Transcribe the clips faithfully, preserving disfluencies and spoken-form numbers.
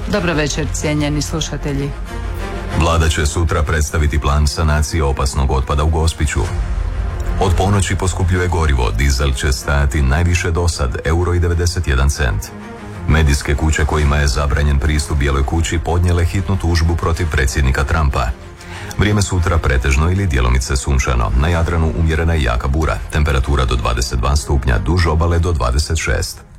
Dobro večer, cijenjeni slušatelji. Vlada će sutra predstaviti plan sanacije opasnog otpada u Gospiću. Od ponoći poskupljuje gorivo, dizel će stajati najviše dosad, euro i devedeset jedan cent. Medijske kuće kojima je zabranjen pristup Bijeloj kući podnijele hitnu tužbu protiv predsjednika Trumpa. Vrijeme sutra pretežno ili djelomice sunčano, na Jadranu umjerena i jaka bura, temperatura do dvadeset dva stupnja, duž obale do dvadeset šest.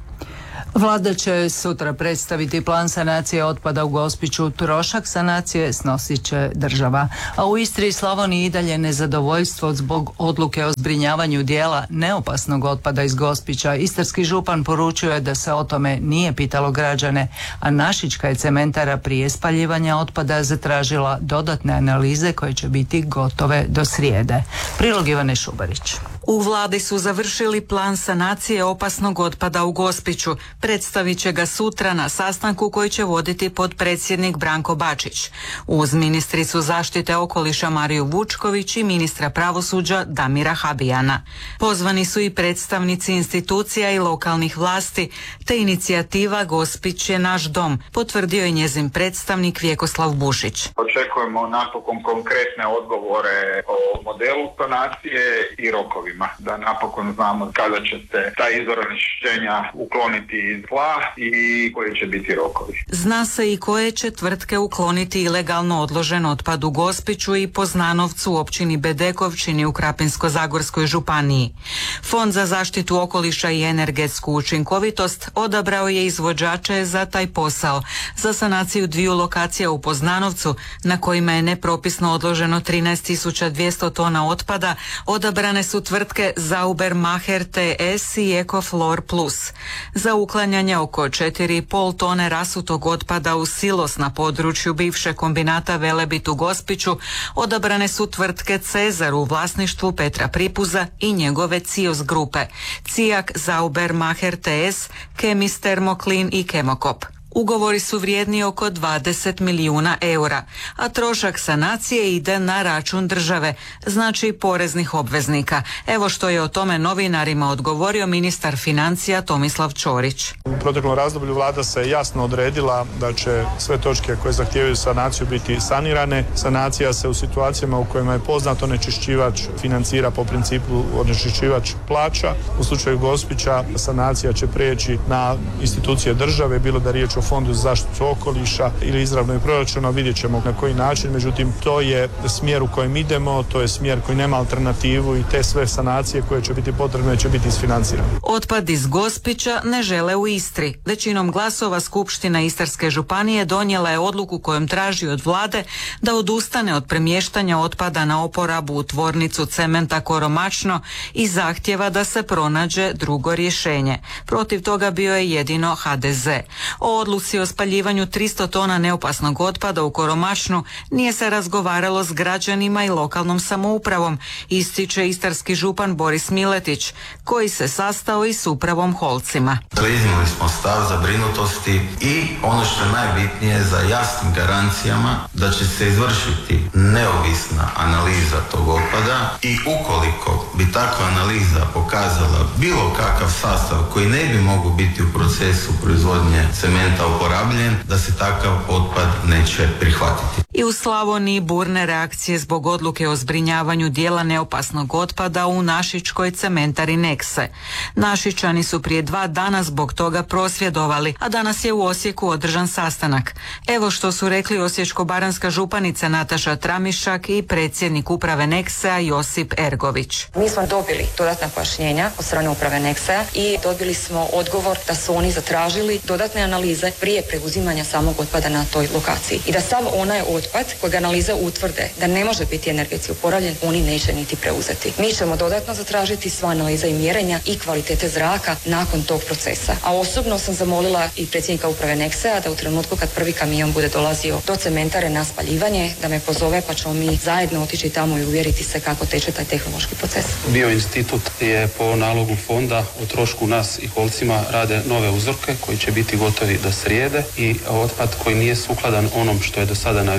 Vlada će sutra predstaviti plan sanacije otpada u Gospiću. Trošak sanacije snosit će država. A u Istri i Slavoniji i dalje nezadovoljstvo zbog odluke o zbrinjavanju dijela neopasnog otpada iz Gospića. Istarski župan poručuje da se o tome nije pitalo građane, a Našička je cementara prije spaljivanja otpada zatražila dodatne analize koje će biti gotove do srijede. Prilog Ivane Šubarić. U vladi su završili plan sanacije opasnog otpada u Gospiću. Predstavit će ga sutra na sastanku koji će voditi potpredsjednik Branko Bačić. Uz ministricu zaštite okoliša Mariju Vučković i ministra pravosuđa Damira Habijana. Pozvani su i predstavnici institucija i lokalnih vlasti, te inicijativa Gospić je naš dom, potvrdio je njezin predstavnik Vjekoslav Bušić. Očekujemo napokon konkretne odgovore o modelu sanacije i rokovima, da napokon znamo kada će se taj izvor onečišćenja ukloniti iz tla i koji će biti rokovi. Zna se i koje će tvrtke ukloniti ilegalno odložen otpad u Gospiću i Poznanovcu u općini Bedekovčini u Krapinsko-zagorskoj županiji. Fond za zaštitu okoliša i energetsku učinkovitost odabrao je izvođače za taj posao, za sanaciju dviju lokacija u Poznanovcu na kojima je nepropisno odloženo trinaest tisuća dvjesto tona otpada. Odabrane su tvrtke Zaubermacher T S i Ecoflor Plus. Za uklanjanje oko četiri i pol tone rasutog otpada u silos na području bivše kombinata Velebit u Gospiću odabrane su tvrtke Cezar u vlasništvu Petra Pripuza i njegove Cios grupe, Cijak, Zaubermacher T S, Kemis Termoklin i Kemokop. Ugovori su vrijedni oko dvadeset milijuna eura, a trošak sanacije ide na račun države, znači poreznih obveznika. Evo što je o tome novinarima odgovorio ministar financija Tomislav Ćorić. U proteklom razdoblju vlada se jasno odredila da će sve točke koje zahtijevaju sanaciju biti sanirane. Sanacija se u situacijama u kojima je poznat onečišćivač financira po principu onečišćivač plaća. U slučaju Gospića sanacija će prijeći na institucije države, bilo da riječ o Fondu za zaštitu okoliša ili izravno i proračuna, vidjet ćemo na koji način, međutim to je smjer u kojem idemo, to je smjer koji nema alternativu i te sve sanacije koje će biti potrebne će biti isfinancirane. Otpad iz Gospića ne žele u Istri. Većinom glasova Skupština Istarske županije donijela je odluku kojom traži od vlade da odustane od premještanja otpada na oporabu u tvornicu cementa Koromačno i zahtjeva da se pronađe drugo rješenje. Protiv toga bio je jedino H D Z. O odluci o spaljivanju tristo tona neopasnog otpada u Koromašnu nije se razgovaralo s građanima i lokalnom samoupravom, ističe istarski župan Boris Miletić, koji se sastao i s upravom Holcima. Iznijeli smo stav zabrinutosti i ono što je najbitnije za jasnim garancijama da će se izvršiti neovisna analiza tog otpada i ukoliko bi takva analiza pokazala bilo kakav sastav koji ne bi mogao biti u procesu proizvodnje cementa uporabljen, da se takav otpad neće prihvatiti. I u Slavoniji burne reakcije zbog odluke o zbrinjavanju dijela neopasnog otpada u Našičkoj cementari Nexe. Našičani su prije dva dana zbog toga prosvjedovali, a danas je u Osijeku održan sastanak. Evo što su rekli osječko-baranjska županica Nataša Tramišak i predsjednik uprave Nexea Josip Ergović. Mi smo dobili dodatna pojašnjenja od strane uprave Nexea i dobili smo odgovor da su oni zatražili dodatne analize prije preuzimanja samog otpada na toj lokaciji. I da sav onaj otpad kojeg analize utvrde da ne može biti energetski uporabljen, oni neće niti preuzeti. Mi ćemo dodatno zatražiti sva analiza i mjerenja i kvalitete zraka nakon tog procesa. A osobno sam zamolila i predsjednika uprave Nexea da u trenutku kad prvi kamion bude dolazio do cementare na spaljivanje, da me pozove pa ćemo mi zajedno otići tamo i uvjeriti se kako teče taj tehnološki proces. Bio institut je po nalogu fonda o trošku nas i Holcima rade nove uzorke koji će biti gotovi do srijede i otpad koji nije sukladan onom što je do sada navedeno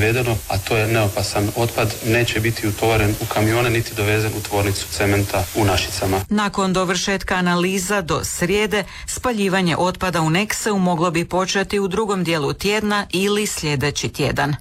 navedeno, a to je neopasan otpad, neće biti utovaren u kamione niti dovezen u tvornicu cementa u Našicama. Nakon dovršetka analiza do srijede, spaljivanje otpada u Nekseu moglo bi početi u drugom dijelu tjedna ili sljedeći tjedan.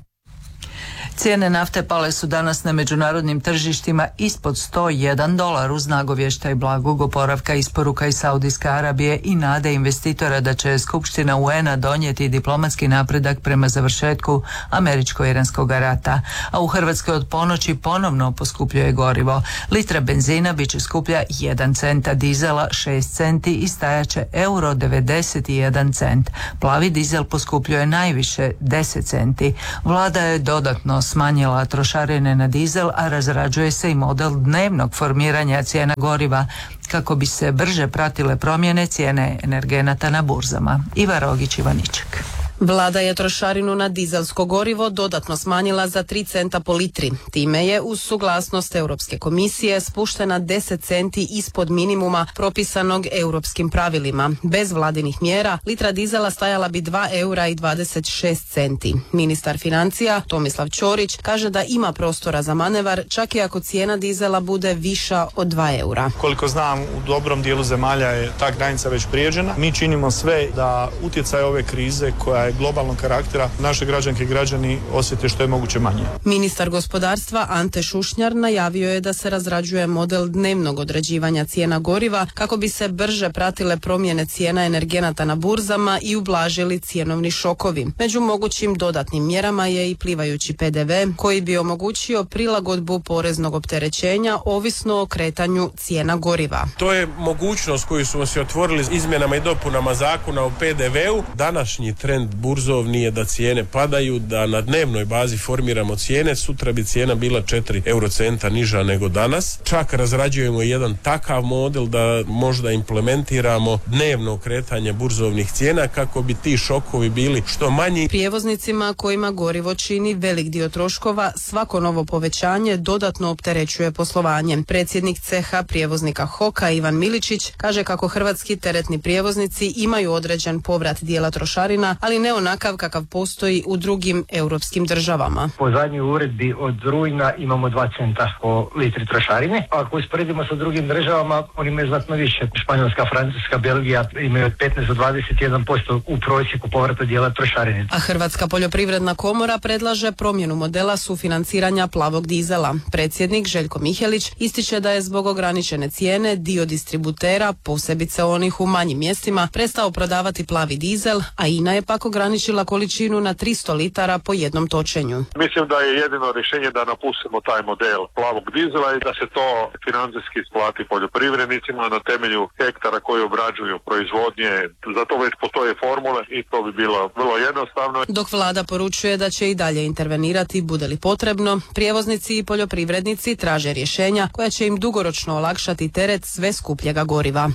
Cijene nafte pale su danas na međunarodnim tržištima ispod sto jedan dolar uz nagovještaj blagog oporavka isporuka iz Saudijske Arabije i nade investitora da će Skupština U N-a donijeti diplomatski napredak prema završetku američko-iranskog rata. A u Hrvatskoj od ponoći ponovno poskupljuje gorivo. Litra benzina bit će skuplja jedan cent, a dizela šest centi i stajaće euro devedeset jedan cent. Plavi dizel poskupljuje najviše deset centi. Vlada je dodatno smanjila trošarine na dizel, a razrađuje se i model dnevnog formiranja cijena goriva kako bi se brže pratile promjene cijene energenata na burzama. Iva Rogić, Ivaniček. Vlada je trošarinu na dizelsko gorivo dodatno smanjila za tri centa po litri. Time je uz suglasnost Europske komisije spuštena deset centi ispod minimuma propisanog europskim pravilima. Bez vladinih mjera litra dizela stajala bi dva eura i dvadeset šest centi. Ministar financija Tomislav Ćorić kaže da ima prostora za manevar čak i ako cijena dizela bude viša od dva eura. Koliko znam, u dobrom dijelu zemalja je ta granica već prijeđena. Mi činimo sve da utjecaj ove krize koja je globalnog karaktera naše građanke i građani osjete što je moguće manje. Ministar gospodarstva Ante Šušnjar najavio je da se razrađuje model dnevnog određivanja cijena goriva kako bi se brže pratile promjene cijena energenata na burzama i ublažili cjenovni šokovi. Među mogućim dodatnim mjerama je i plivajući P D V koji bi omogućio prilagodbu poreznog opterećenja ovisno o kretanju cijena goriva. To je mogućnost koju smo se otvorili izmjenama i dopunama zakona o P D V-u. Današnji trend burzovni je da cijene padaju, da na dnevnoj bazi formiramo cijene. Sutra bi cijena bila četiri eurocenta niža nego danas. Čak razrađujemo jedan takav model da možda implementiramo dnevno kretanje burzovnih cijena kako bi ti šokovi bili što manji. Prijevoznicima kojima gorivo čini velik dio troškova, svako novo povećanje dodatno opterećuje poslovanje. Predsjednik ceha prijevoznika Hoka Ivan Miličić kaže kako hrvatski teretni prijevoznici imaju određen povrat dijela trošarina, ali ne onakav kakav postoji u drugim europskim državama. Po zadnjoj uredbi od rujna imamo dva centa po litri trošarine. Ako usporedimo sa drugim državama, oni imaju znatno više. Španjolska, Francuska, Belgija imaju od petnaest do dvadeset jedan posto u prosjeku povrata dijela trošarine. A Hrvatska poljoprivredna komora predlaže promjenu modela sufinanciranja plavog dizela. Predsjednik Željko Mihelić ističe da je zbog ograničene cijene dio distributera, posebice onih u manjim mjestima, prestao prodavati plavi dizel, a INA je pak ograničila količinu na tristo litara po jednom točenju. Mislim da je jedino rješenje da napustimo taj model plavog dizela i da se to financijski isplati poljoprivrednicima na temelju hektara koji obrađuju proizvodnje. Za to već postoje formule i to bi bilo vrlo jednostavno. Dok vlada poručuje da će i dalje intervenirati bude li potrebno, prijevoznici i poljoprivrednici traže rješenja koja će im dugoročno olakšati teret sve skupljega goriva.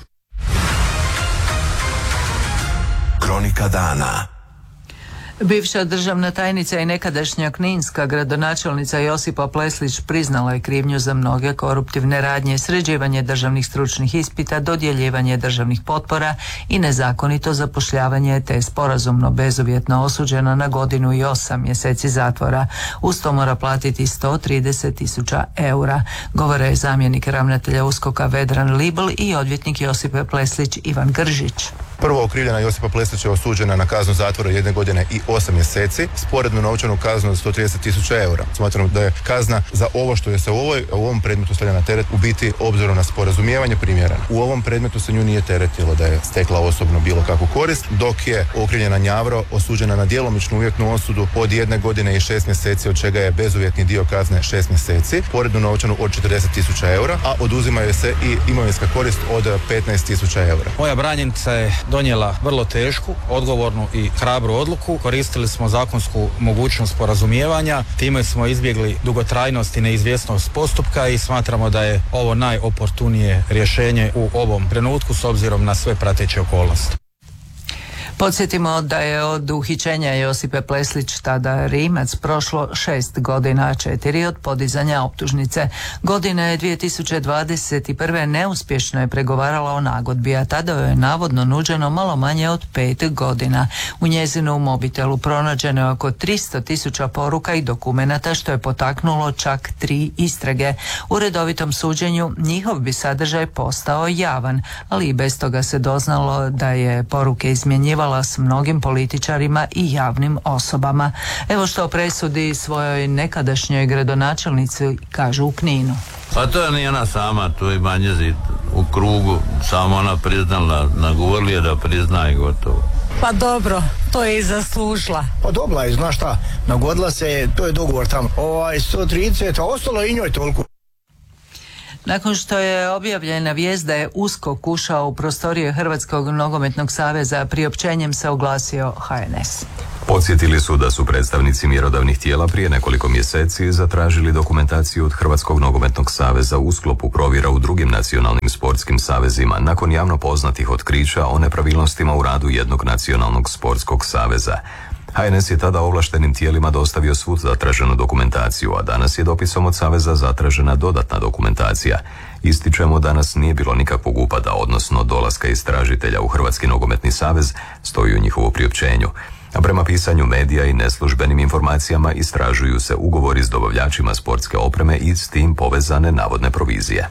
Kronika dana. Bivša državna tajnica i nekadašnja kninska gradonačelnica Josipa Pleslić priznala je krivnju za mnoge koruptivne radnje, sređivanje državnih stručnih ispita, dodjeljivanje državnih potpora i nezakonito zapošljavanje, te sporazumno bezuvjetno osuđena na godinu i osam mjeseci zatvora. Uz to mora platiti sto trideset tisuća eura. Govore je zamjenik ravnatelja USKOK-a Vedran Libl i odvjetnik Josipe Pleslić Ivan Gržić. Prvo okrivljena Josipa Pleslić je osuđena na kaznu zatvora jedne godine i osam mjeseci, sporednu novčanu kaznu od sto trideset tisuća eura. Smatram da je kazna za ovo što je se u, ovoj, u ovom predmetu stavlja na teret u biti obzirom na sporazumijevanje primjerena. U ovom predmetu se nju nije teretilo da je stekla osobno bilo kakvu korist, dok je okrivljena Njavro osuđena na djelomičnu uvjetnu osudu od jedne godine i šest mjeseci, od čega je bezuvjetni dio kazne šest mjeseci, sporednu novčanu od četrdeset tisuća eura, a oduzimaju se i imovinska korist od petnaest tisuća eura. Moja branjenica je donijela vrlo tešku, odgovornu i hrabru odluku. Koristili smo zakonsku mogućnost sporazumijevanja, time smo izbjegli dugotrajnost i neizvjesnost postupka i smatramo da je ovo najoportunije rješenje u ovom trenutku s obzirom na sve prateće okolnosti. Podsjetimo da je od uhićenja Josipe Pleslić, tada Rimac, prošlo šest godina, četiri od podizanja optužnice. Godine dvije tisuće dvadeset prve neuspješno je pregovarala o nagodbi, a tada joj je navodno nuđeno malo manje od pet godina. U njezinu mobitelu pronađeno je oko tristo tisuća poruka i dokumenata, što je potaknulo čak tri istrage. U redovitom suđenju njihov bi sadržaj postao javan, ali i bez toga se doznalo da je poruke izmjenjivala s mnogim političarima i javnim osobama. Evo što o presudi svojoj nekadašnjoj gradonačelnici kažu u Kninu. Pa to je nije ona sama, tu ima njezi u krugu, samo ona priznala, nagovorili je da prizna i gotovo. Pa dobro, to je i zaslužila. Pa dobila je, znaš šta, nagodila se, to je dogovor tamo. Ovaj sto trideset, a ostalo i njoj toliko. Nakon što je objavljena vijest da je USKOK ušao u prostorije Hrvatskog nogometnog saveza, priopćenjem se oglasio H N S. Podsjetili su da su predstavnici mjerodavnih tijela prije nekoliko mjeseci zatražili dokumentaciju od Hrvatskog nogometnog saveza u sklopu provjera u drugim nacionalnim sportskim savezima nakon javno poznatih otkrića o nepravilnostima u radu jednog nacionalnog sportskog saveza. H N S je tada ovlaštenim tijelima dostavio svu zatraženu dokumentaciju, a danas je dopisom od Saveza zatražena dodatna dokumentacija. Ističemo, danas nije bilo nikakvog upada, odnosno dolaska istražitelja u Hrvatski nogometni savez, stoji u njihovu priopćenju. A prema pisanju medija i neslužbenim informacijama istražuju se ugovori s dobavljačima sportske opreme i s tim povezane navodne provizije.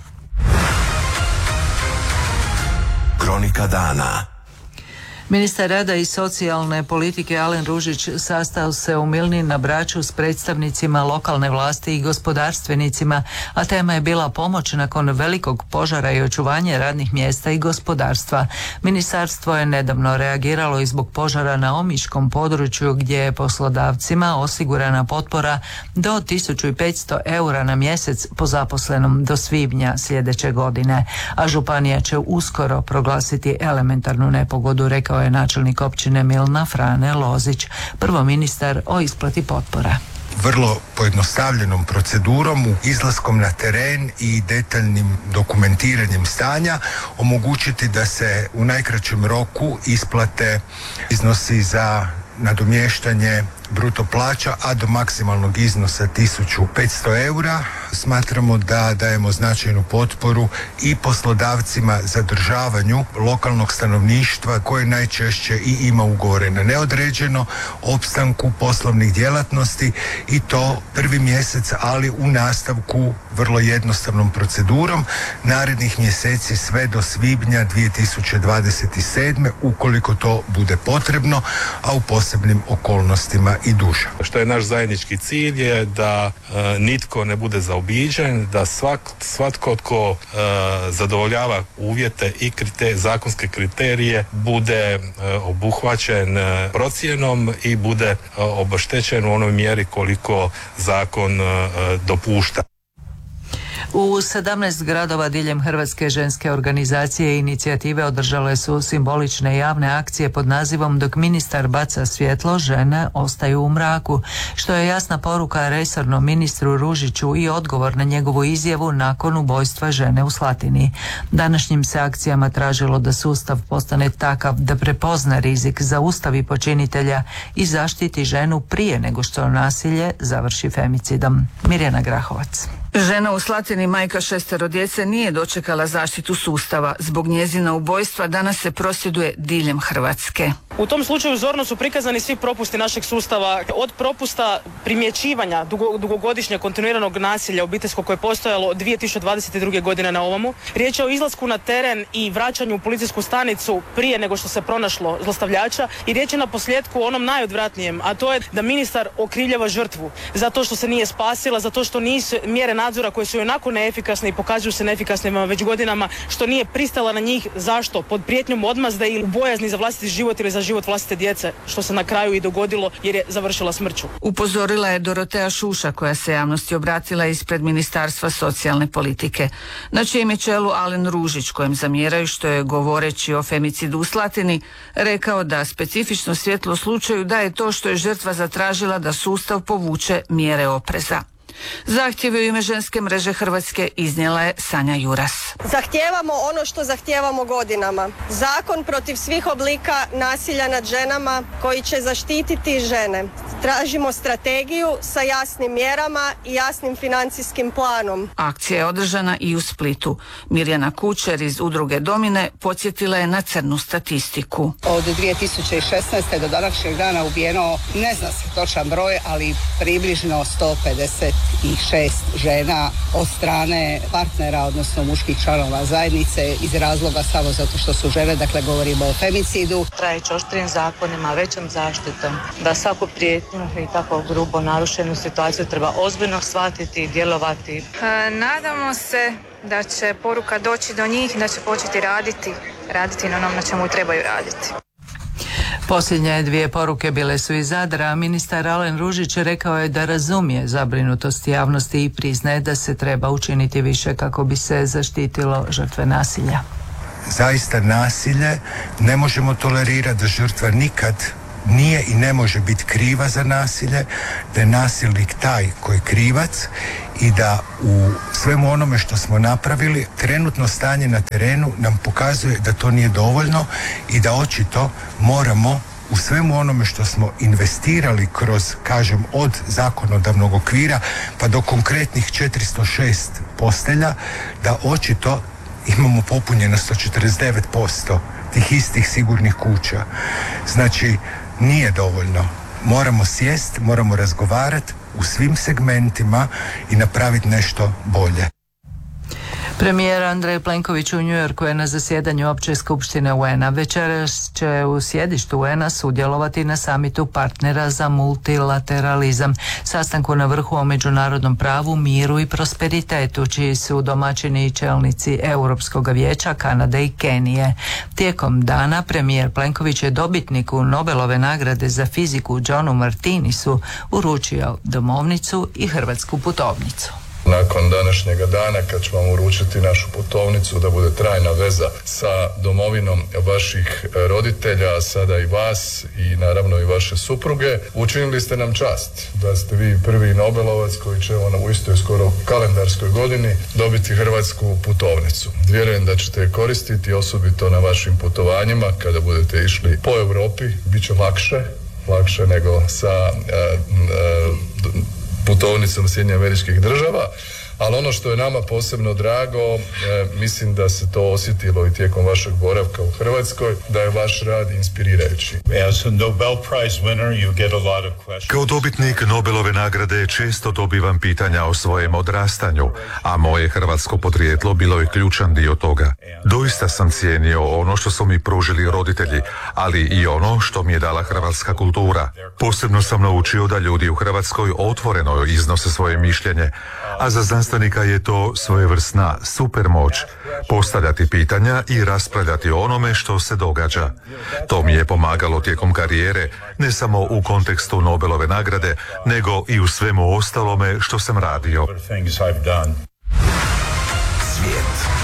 Kronika dana. Ministar rada i socijalne politike Alen Ružić sastao se u Milni na Braču s predstavnicima lokalne vlasti i gospodarstvenicima, a tema je bila pomoć nakon velikog požara i očuvanje radnih mjesta i gospodarstva. Ministarstvo je nedavno reagiralo i zbog požara na omiškom području, gdje je poslodavcima osigurana potpora do tisuću petsto eura na mjesec po zaposlenom do svibnja sljedeće godine, a županija će uskoro proglasiti elementarnu nepogodu, rekao je načelnik općine Milna Frane Lozić. Prvo ministar o isplati potpora. Vrlo pojednostavljenom procedurom, izlaskom na teren i detaljnim dokumentiranjem stanja omogućiti da se u najkraćem roku isplate iznosi za nadomještanje bruto plaća, a do maksimalnog iznosa tisuću petsto eura. Smatramo da dajemo značajnu potporu i poslodavcima zadržavanju lokalnog stanovništva koje najčešće i ima ugovore na neodređeno, opstanku poslovnih djelatnosti i to prvi mjesec, ali u nastavku vrlo jednostavnom procedurom narednih mjeseci sve do svibnja dvije tisuće dvadeset sedme ukoliko to bude potrebno, a u posebnim okolnostima i duže. Što je naš zajednički cilj je da e, nitko ne bude zaobiđen, da svak, svatko tko e, zadovoljava uvjete i kriter, zakonske kriterije bude e, obuhvaćen e, procjenom i bude e, obeštećen u onoj mjeri koliko zakon e, dopušta. U sedamnaest gradova diljem Hrvatske ženske organizacije i inicijative održale su simbolične javne akcije pod nazivom Dok ministar baca svjetlo, žene ostaju u mraku, što je jasna poruka resornom ministru Ružiću i odgovor na njegovu izjavu nakon ubojstva žene u Slatini. Današnjim se akcijama tražilo da sustav postane takav da prepozna rizik, zaustavi počinitelja i zaštiti ženu prije nego što nasilje završi femicidom. Mirjana Grahovac. Žena u Slatini, majka šestero djece, nije dočekala zaštitu sustava. Zbog njezina ubojstva danas se prosvjeduje diljem Hrvatske. U tom slučaju zorno su prikazani svi propusti našeg sustava, od propusta primjećivanja dugo, dugogodišnjeg kontinuiranog nasilja obiteljskog koje je postojalo od dvije tisuće dvadeset druge godine na ovomu. Riječ je o izlasku na teren i vraćanju u policijsku stanicu prije nego što se pronašlo zlostavljača i riječ je na posljedku o onom najodvratnijem, a to je da ministar okrivljava žrtvu zato što se nije spasila, zato što nisu mjere nadzora koje su onako neefikasne i pokazuju se neefikasnima već godinama, što nije pristala na njih. Zašto? Pod prijetnjom odmazde ili u bojazni za vlastiti život ili za život vlastite djece, što se na kraju i dogodilo jer je završila smrću. Upozorila je Dorotea Šuša, koja se javnosti obratila ispred Ministarstva socijalne politike. Na čijem je čelu Alen Ružić, kojem zamjeraju što je, govoreći o femicidu u Slatini, rekao da specifično svjetlo slučaju da je to što je žrtva zatražila da sustav povuče mjere opreza. Zahtjeve u ime ženske mreže Hrvatske iznijela je Sanja Juras. Zahtijevamo ono što zahtijevamo godinama. Zakon protiv svih oblika nasilja nad ženama koji će zaštititi žene. Tražimo strategiju sa jasnim mjerama i jasnim financijskim planom. Akcija je održana i u Splitu. Mirjana Kučer iz udruge Domine podsjetila je na crnu statistiku. Od dvije tisuće šesnaeste. do današnjeg dana ubijeno, ne zna se točan broj, ali približno sto pedeset šest žena od strane partnera, odnosno muških članova zajednice iz razloga samo zato što su žene, dakle govorimo o femicidu. Trajeći oštrijim zakonima, većom zaštitom, da svaku prijetnju i tako grubo narušenu situaciju treba ozbiljno shvatiti i djelovati. E, nadamo se da će poruka doći do njih, da će početi raditi, raditi na onom na čemu trebaju raditi. Posljednje dvije poruke bile su iz Zadra. Ministar Alen Ružić rekao je da razumije zabrinutost javnosti i priznaje da se treba učiniti više kako bi se zaštitilo žrtve nasilja. Zaista nasilje ne možemo tolerirati, da žrtva nikad nije i ne može biti kriva za nasilje, da je nasilnik taj koji je krivac i da u svemu onome što smo napravili, trenutno stanje na terenu nam pokazuje da to nije dovoljno i da očito moramo u svemu onome što smo investirali kroz, kažem, od zakonodavnog okvira pa do konkretnih četiristo šest postelja, da očito imamo popunjeno sto četrdeset devet posto tih istih sigurnih kuća. Znači, nije dovoljno. Moramo sjest, moramo razgovarati u svim segmentima i napraviti nešto bolje. Premijer Andrej Plenković u Njujorku je na zasjedanju Opće skupštine U N-a. Večeras će u sjedištu U N A sudjelovati na samitu partnera za multilateralizam, sastanku na vrhu o međunarodnom pravu, miru i prosperitetu, čiji su domaćini i čelnici Europskog vijeća, Kanade i Kenije. Tijekom dana premijer Plenković je dobitniku Nobelove nagrade za fiziku Johnu Martinisu uručio domovnicu i hrvatsku putovnicu. Nakon današnjega dana, kad ćemo vam uručiti našu putovnicu da bude trajna veza sa domovinom vaših roditelja, a sada i vas i naravno i vaše supruge, učinili ste nam čast da ste vi prvi Nobelovac koji će ono u istoj skoro kalendarskoj godini dobiti hrvatsku putovnicu. Vjerujem da ćete je koristiti osobito na vašim putovanjima kada budete išli po Europi, bit će lakše, lakše nego sa uh, uh, putovnicom Sjedinjenih Američkih Država, ali ono što je nama posebno drago, e, mislim da se to osjetilo i tijekom vašeg boravka u Hrvatskoj, da je vaš rad inspirirajući. Kao dobitnik Nobelove nagrade često dobivam pitanja o svojem odrastanju, a moje hrvatsko podrijetlo bilo je ključan dio toga. Doista sam cijenio ono što su mi pružili roditelji, ali i ono što mi je dala hrvatska kultura. Posebno sam naučio da ljudi u Hrvatskoj otvoreno iznose svoje mišljenje, a za znanstvenika je to svojevrsna supermoć, postavljati pitanja i raspravljati o onome što se događa. To mi je pomagalo tijekom karijere, ne samo u kontekstu Nobelove nagrade, nego i u svemu ostalome što sam radio. Svijet.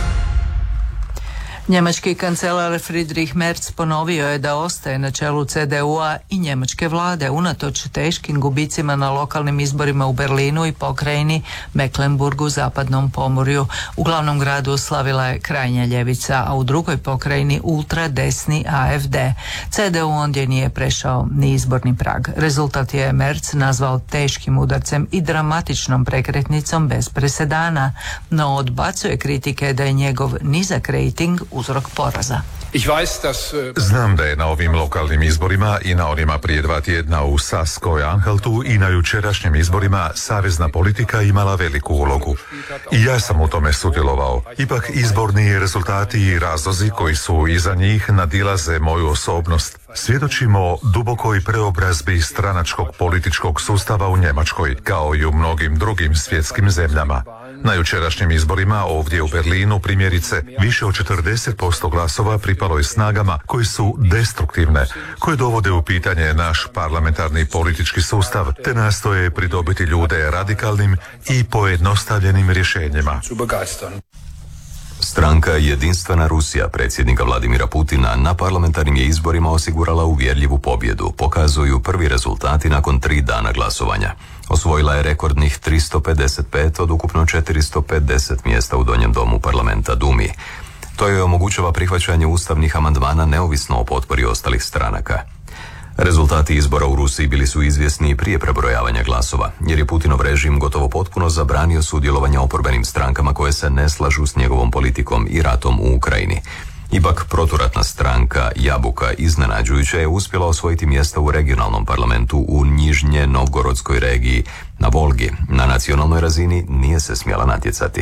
Njemački kancelar Friedrich Merz ponovio je da ostaje na čelu C D U-a i njemačke vlade unatoč teškim gubicima na lokalnim izborima u Berlinu i pokrajini Mecklenburgu, zapadnom pomorju. U glavnom gradu slavila je krajnja ljevica, a u drugoj pokrajini ultradesni A F D. C D U ondje nije prešao ni izborni prag. Rezultat je Merz nazvao teškim udarcem i dramatičnom prekretnicom bez presedana, no odbacuje kritike da je njegov nizak rejting uzrok poraza. Znam da je na ovim lokalnim izborima i na onima prije dva tjedna u Saskoj Anhaltu i na jučerašnjim izborima savezna politika imala veliku ulogu. I ja sam u tome sudjelovao. Ipak izborni rezultati i razlozi koji su iza njih nadilaze moju osobnost. Svjedočimo dubokoj preobrazbi stranačkog političkog sustava u Njemačkoj, kao i u mnogim drugim svjetskim zemljama. Na jučerašnjim izborima ovdje u Berlinu, primjerice, više od četrdeset posto glasova pripalo je snagama koje su destruktivne, koje dovode u pitanje naš parlamentarni politički sustav, te nastoje pridobiti ljude radikalnim i pojednostavljenim rješenjima. Stranka Jedinstvena Rusija predsjednika Vladimira Putina na parlamentarnim je izborima osigurala uvjerljivu pobjedu, pokazuju prvi rezultati nakon tri dana glasovanja. Osvojila je rekordnih tristo pedeset pet od ukupno četiristo pedeset mjesta u donjem domu parlamenta Dumi. To joj omogućava prihvaćanje ustavnih amandmana neovisno o potpori ostalih stranaka. Rezultati izbora u Rusiji bili su izvjesni prije prebrojavanja glasova, jer je Putinov režim gotovo potpuno zabranio sudjelovanje oporbenim strankama koje se ne slažu s njegovom politikom i ratom u Ukrajini. Ipak proturatna stranka Jabuka iznenađujuće je uspjela osvojiti mjesta u regionalnom parlamentu u Nižnje Novgorodskoj regiji na Volgi. Na nacionalnoj razini nije se smjela natjecati.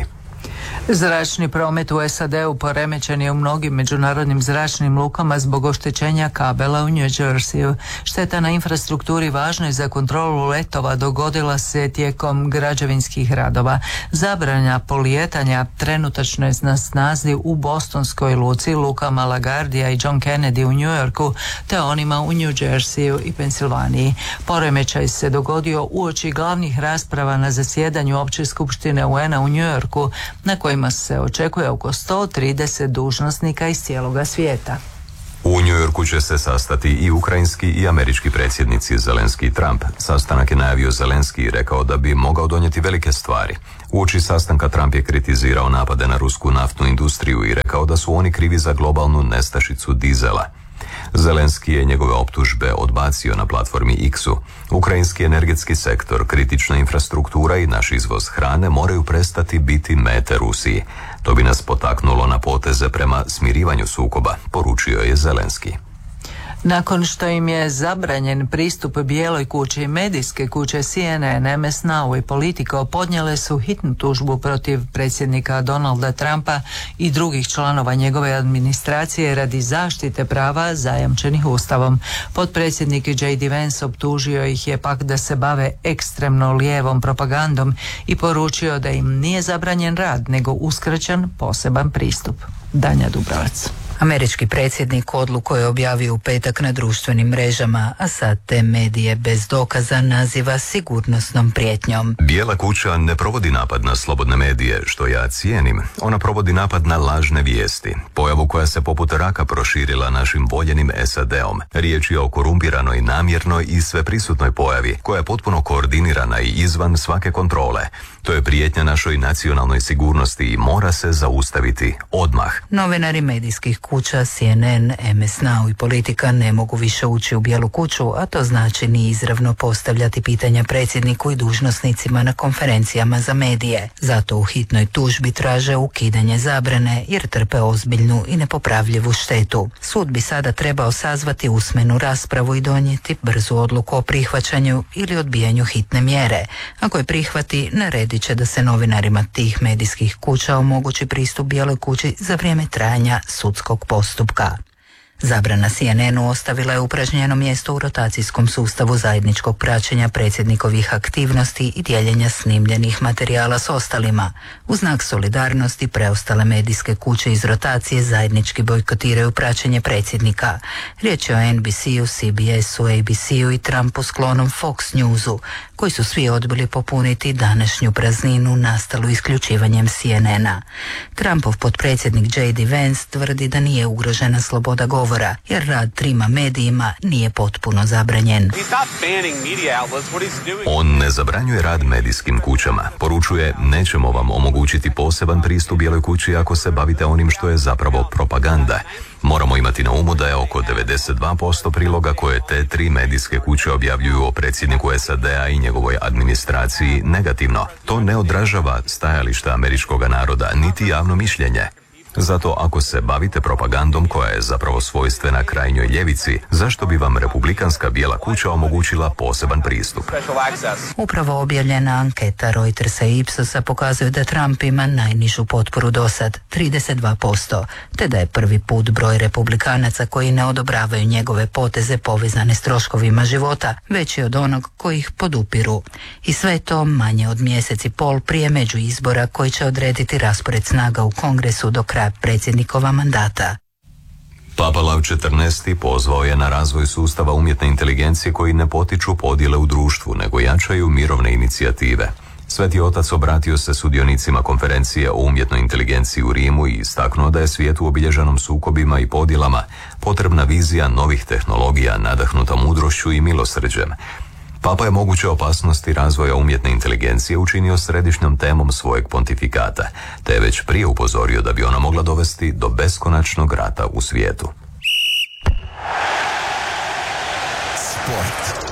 Zračni promet u S A D-u poremećen je u mnogim međunarodnim zračnim lukama zbog oštećenja kabela u New Jerseyu. Šteta na infrastrukturi važnoj za kontrolu letova dogodila se tijekom građevinskih radova. Zabrana polijetanja trenutačno je na snazi u bostonskoj luci, lukama LaGuardia i John Kennedy u New Yorku, te onima u New Jerseyu i Pensilvaniji. Poremećaj se dogodio uoči glavnih rasprava na zasjedanju Opće skupštine U N A u New Yorku, na kojima se očekuje oko sto trideset dužnosnika iz cijeloga svijeta. U New Yorku će se sastati i ukrajinski i američki predsjednici Zelenski i Trump. Sastanak je najavio Zelenski i rekao da bi mogao donijeti velike stvari. Uoči sastanka Trump je kritizirao napade na rusku naftnu industriju i rekao da su oni krivi za globalnu nestašicu dizela. Zelenski je njegove optužbe odbacio na platformi X-u. Ukrajinski energetski sektor, kritična infrastruktura i naš izvoz hrane moraju prestati biti mete Rusiji. To bi nas potaknulo na poteze prema smirivanju sukoba, poručio je Zelenski. Nakon što im je zabranjen pristup Bijeloj kući i medijske kuće C N N, M S Now i Politico podnijele su hitnu tužbu protiv predsjednika Donalda Trumpa i drugih članova njegove administracije radi zaštite prava zajamčenih ustavom. Potpredsjednik J D Vance optužio ih je pak da se bave ekstremno lijevom propagandom i poručio da im nije zabranjen rad, nego uskraćen poseban pristup. Danja Dubrovac. Američki predsjednik odluku je objavio u petak na društvenim mrežama, a sad te medije bez dokaza naziva sigurnosnom prijetnjom. Bijela kuća ne provodi napad na slobodne medije, što ja cijenim. Ona provodi napad na lažne vijesti, pojavu koja se poput raka proširila našim voljenim S A D-om. Riječ je o korumpiranoj, namjernoj i sveprisutnoj pojavi, koja je potpuno koordinirana i izvan svake kontrole. To je prijetnja našoj nacionalnoj sigurnosti i mora se zaustaviti odmah. Novinari medijskih kuća C N N, M S Now i Politika ne mogu više ući u Bijelu kuću, a to znači ni izravno postavljati pitanja predsjedniku i dužnosnicima na konferencijama za medije. Zato u hitnoj tužbi traže ukidanje zabrane jer trpe ozbiljnu i nepopravljivu štetu. Sud bi sada trebao sazvati usmenu raspravu i donijeti brzu odluku o prihvaćanju ili odbijanju hitne mjere. Ako je prihvati, naredit će da se novinarima tih medijskih kuća omogući pristup Bijeloj kući za vrijeme trajanja sudskog postupka. Zabrana C N N-u ostavila je upražnjeno mjesto u rotacijskom sustavu zajedničkog praćenja predsjednikovih aktivnosti i dijeljenja snimljenih materijala s ostalima. U znak solidarnosti preostale medijske kuće iz rotacije zajednički bojkotiraju praćenje predsjednika. Riječ je o N B C-u, C B S-u, A B C-u i Trumpu s klonom Fox Newsu, koji su svi odbili popuniti današnju prazninu nastalu isključivanjem C N N-a. Trumpov potpredsjednik J D Vance tvrdi da nije ugrožena sloboda govora, jer rad trima medijima nije potpuno zabranjen. On ne zabranjuje rad medijskim kućama. Poručuje, nećemo vam omogućiti poseban pristup Bijeloj kući ako se bavite onim što je zapravo propaganda. Moramo imati na umu da je oko devedeset dva posto priloga koje te tri medijske kuće objavljuju o predsjedniku S A D-a i njegovoj administraciji negativno. To ne odražava stajališta američkog naroda, niti javno mišljenje. Zato ako se bavite propagandom koja je zapravo svojstvena krajnjoj ljevici, zašto bi vam Republikanska Bijela kuća omogućila poseban pristup? Upravo objavljena anketa Reutersa i Ipsosa pokazuje da Trump ima najnižu potporu dosad, trideset dva posto, te da je prvi put broj Republikanaca koji ne odobravaju njegove poteze povezane s troškovima života veći od onog koji ih podupiru. I sve to manje od mjesec i pol prije među izbora koji će odrediti raspored snaga u Kongresu do kraja predsjednikova mandata. Papa Lav četrnaesti pozvao je na razvoj sustava umjetne inteligencije koji ne potiču podjele u društvu, nego jačaju mirovne inicijative. Sveti otac obratio se sudionicima konferencije o umjetnoj inteligenciji u Rimu i istaknuo da je svijetu obilježenom sukobima i podjelama potrebna vizija novih tehnologija nadahnuta mudrošću i milosrđem. Papa je moguće opasnosti razvoja umjetne inteligencije učinio središnjom temom svojeg pontifikata, te je već prije upozorio da bi ona mogla dovesti do beskonačnog rata u svijetu. Sport.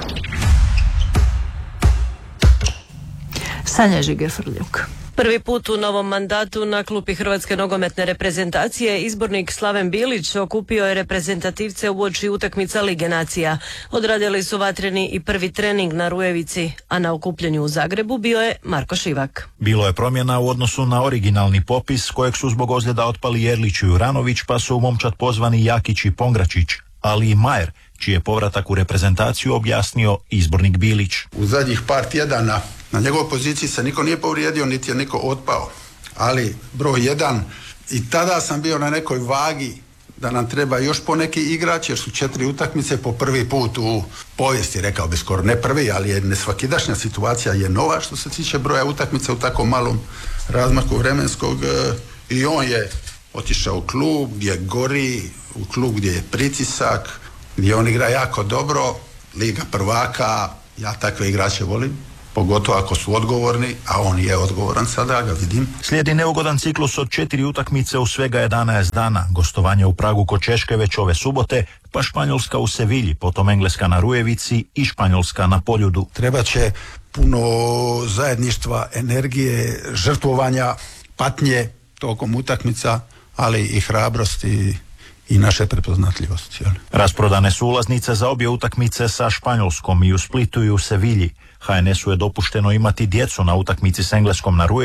Sanja Žiger-Frljuk. Prvi put u novom mandatu na klupi Hrvatske nogometne reprezentacije izbornik Slaven Bilić okupio je reprezentativce uoči utakmica Lige nacija. Odradili su vatreni i prvi trening na Rujevici, a na okupljanju u Zagrebu bio je Marko Šivak. Bilo je promjena u odnosu na originalni popis kojeg su zbog ozljeda otpali Jerlić i Juranović, pa su u momčad pozvani Jakić i Pongračić, ali i Majer, čiji je povratak u reprezentaciju objasnio izbornik Bilić. U zadnjih par tjedana na njegovoj poziciji se niko nije povrijedio, niti je niko otpao, ali broj jedan, i tada sam bio na nekoj vagi da nam treba još poneki igrač, jer su četiri utakmice po prvi put u povijesti, rekao bi skoro ne prvi, ali je nesvakidašnja situacija je nova što se tiče broja utakmica u tako malom razmaku vremenskog, i on je otišao u klub gdje gori, u klub gdje je pritisak, gdje on igra jako dobro, Liga prvaka, ja takve igrače volim, pogotovo ako su odgovorni, a on je odgovoran sada, ga vidim. Slijedi neugodan ciklus od četiri utakmice u svega jedanaest dana, gostovanje u Pragu kod Češke već ove subote, pa Španjolska u Sevilji, potom Engleska na Rujevici i Španjolska na Poljudu. Treba će puno zajedništva, energije, žrtvovanja, patnje tokom utakmica, ali i hrabrosti i naše prepoznatljivosti. Rasprodane su ulaznice za obje utakmice sa Španjolskom i u Splitu i u Sevilji. ha en esu je dopušteno imati djecu na utakmici s Engleskom na Rujevici